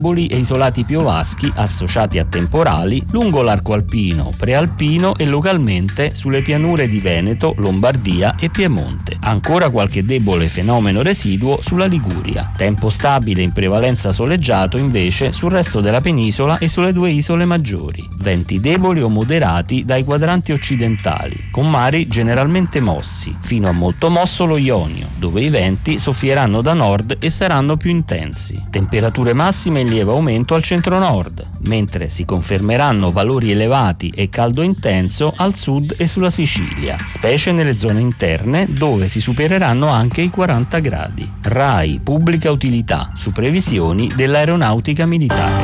e isolati piovaschi associati a temporali lungo l'arco alpino, prealpino e localmente sulle pianure di Veneto, Lombardia e Piemonte. Ancora qualche debole fenomeno residuo sulla Liguria. Tempo stabile in prevalenza soleggiato invece sul resto della penisola e sulle due isole maggiori. Venti deboli o moderati dai quadranti occidentali, con mari generalmente mossi, fino a molto mosso lo Ionio, dove i venti soffieranno da nord e saranno più intensi. Temperature massime in lieve aumento al centro-nord, mentre si confermeranno valori elevati e caldo intenso al sud e sulla Sicilia, specie nelle zone interne dove si supereranno anche i 40 gradi. RAI Pubblica Utilità su previsioni dell'aeronautica militare.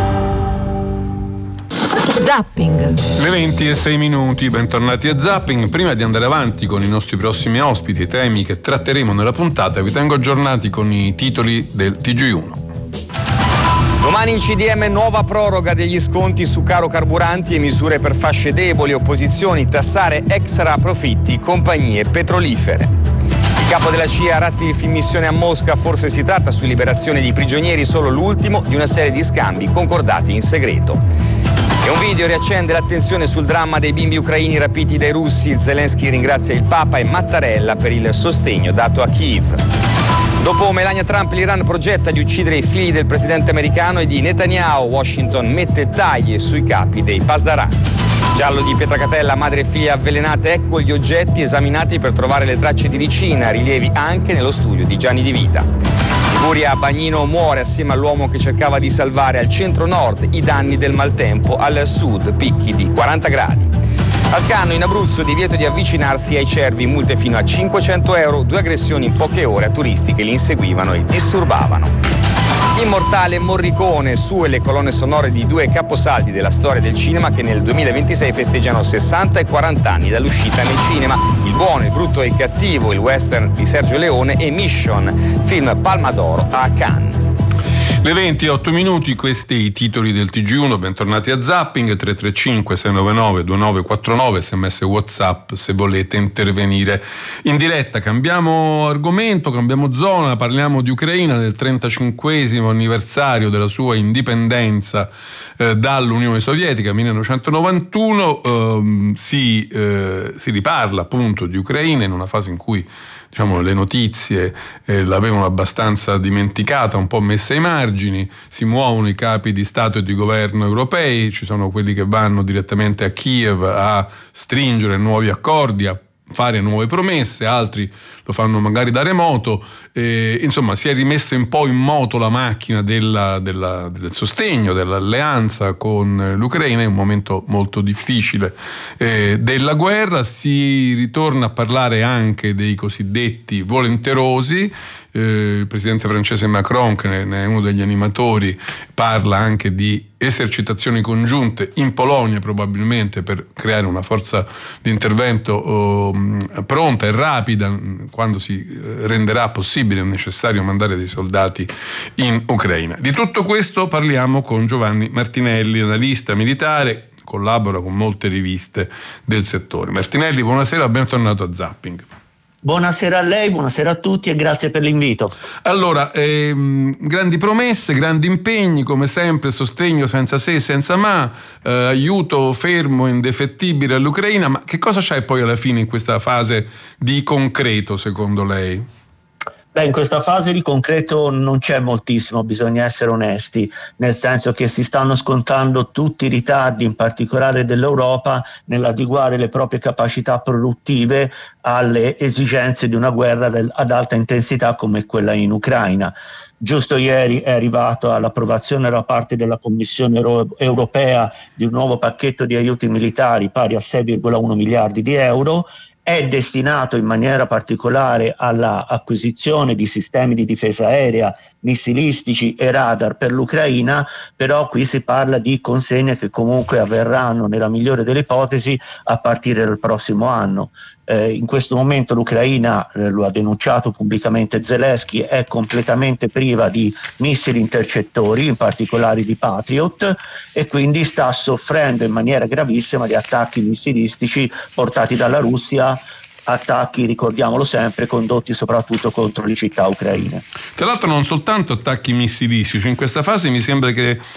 Zapping. Le 20:06, bentornati a Zapping. Prima di andare avanti con i nostri prossimi ospiti e temi che tratteremo nella puntata, vi tengo aggiornati con i titoli del TG1. Domani in CDM nuova proroga degli sconti su caro carburanti e misure per fasce deboli, opposizioni, tassare extra profitti, compagnie petrolifere. Il capo della CIA Ratcliffe in missione a Mosca, forse si tratta su liberazione di prigionieri solo l'ultimo di una serie di scambi concordati in segreto. E un video riaccende l'attenzione sul dramma dei bimbi ucraini rapiti dai russi. Zelensky ringrazia il Papa e Mattarella per il sostegno dato a Kiev. Dopo Melania Trump, l'Iran progetta di uccidere i figli del presidente americano e di Netanyahu. Washington mette taglie sui capi dei Pasdaran. Giallo di Pietracatella, madre e figlia avvelenate, ecco gli oggetti esaminati per trovare le tracce di ricina, rilievi anche nello studio di Gianni Di Vita. Liguria, Bagnino muore assieme all'uomo che cercava di salvare al centro-nord i danni del maltempo, al sud picchi di 40 gradi. A Scanno, in Abruzzo, divieto di avvicinarsi ai cervi, multe fino a 500 euro, 2 aggressioni in poche ore a turisti che li inseguivano e disturbavano. Immortale Morricone, su e le colonne sonore di 2 caposaldi della storia del cinema che nel 2026 festeggiano 60 e 40 anni dall'uscita nel cinema. Il buono, il brutto e il cattivo, il western di Sergio Leone e Mission, film Palma d'Oro a Cannes. Le 20:08, questi i titoli del TG1, bentornati a Zapping. 335-699-2949, sms WhatsApp se volete intervenire in diretta. Cambiamo argomento, cambiamo zona, parliamo di Ucraina. Nel 35esimo anniversario della sua indipendenza dall'Unione Sovietica, 1991, si riparla appunto di Ucraina in una fase in cui le notizie l'avevano abbastanza dimenticata, un po' messa ai margini. Si muovono i capi di Stato e di governo europei, ci sono quelli che vanno direttamente a Kiev a stringere nuovi accordi, a fare nuove promesse, altri lo fanno magari da remoto. Insomma, si è rimessa un po' in moto la macchina del sostegno, dell'alleanza con l'Ucraina in un momento molto difficile della guerra. Si ritorna a parlare anche dei cosiddetti volenterosi. Il presidente francese Macron, che ne è uno degli animatori, parla anche di esercitazioni congiunte in Polonia, probabilmente per creare una forza di intervento pronta e rapida quando si renderà possibile e necessario mandare dei soldati in Ucraina. Di tutto questo parliamo con Giovanni Martinelli, analista militare, collabora con molte riviste del settore. Martinelli, buonasera, bentornato a Zapping. Buonasera a lei, buonasera a tutti e grazie per l'invito. Allora, grandi promesse, grandi impegni, come sempre, sostegno senza se, senza ma, aiuto fermo e indefettibile all'Ucraina, ma che cosa c'è poi alla fine in questa fase di concreto, secondo lei? In questa fase di concreto non c'è moltissimo, bisogna essere onesti, nel senso che si stanno scontando tutti i ritardi, in particolare dell'Europa, nell'adeguare le proprie capacità produttive alle esigenze di una guerra ad alta intensità come quella in Ucraina. Giusto ieri è arrivato all'approvazione da parte della Commissione europea di un nuovo pacchetto di aiuti militari pari a 6,1 miliardi di euro. È destinato in maniera particolare alla acquisizione di sistemi di difesa aerea, missilistici e radar per l'Ucraina, però qui si parla di consegne che comunque avverranno nella migliore delle ipotesi a partire dal prossimo anno. In questo momento l'Ucraina, lo ha denunciato pubblicamente Zelensky, è completamente priva di missili intercettori, in particolare di Patriot, e quindi sta soffrendo in maniera gravissima di attacchi missilistici portati dalla Russia attacchi, ricordiamolo sempre, condotti soprattutto contro le città ucraine. Tra l'altro non soltanto attacchi missilistici, in questa fase mi sembra che